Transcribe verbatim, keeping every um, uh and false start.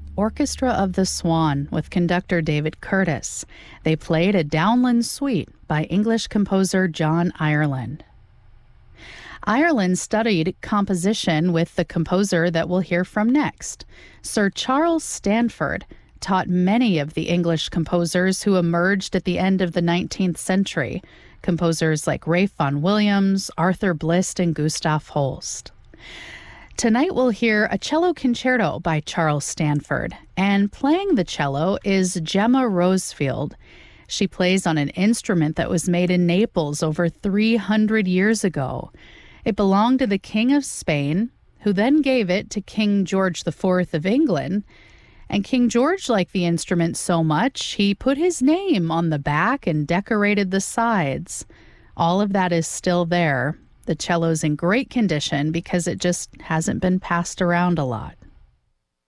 Orchestra of the Swan with conductor David Curtis. They played a Downland Suite by English composer John Ireland. Ireland studied composition with the composer that we'll hear from next. Sir Charles Stanford taught many of the English composers who emerged at the end of the nineteenth century, composers like Ralph Vaughan Williams, Arthur Blist, and Gustav Holst. Tonight we'll hear a cello concerto by Charles Stanford, and playing the cello is Gemma Rosefield. She plays on an instrument that was made in Naples over three hundred years ago. It belonged to the King of Spain, who then gave it to King George the Fourth of England. And King George liked the instrument so much, he put his name on the back and decorated the sides. All of that is still there. The cello's in great condition because it just hasn't been passed around a lot.